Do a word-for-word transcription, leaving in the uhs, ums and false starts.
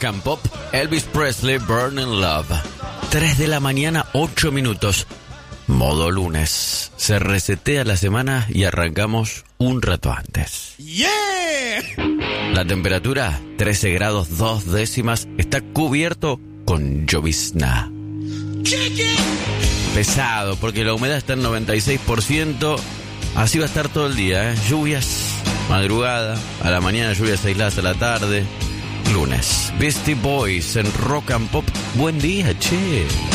Rock and Pop, Elvis Presley, Burning Love. tres de la mañana, ocho minutos. Modo lunes. Se resetea la semana y arrancamos un rato antes. ¡Yeah! La temperatura, trece grados dos décimas, está cubierto con llovizna. Pesado, porque la humedad está en noventa y seis por ciento. Así va a estar todo el día, ¿eh? Lluvias, madrugada, a la mañana lluvias aisladas a la tarde. Lunes, Beastie Boys en Rock and Pop. Buen día, che.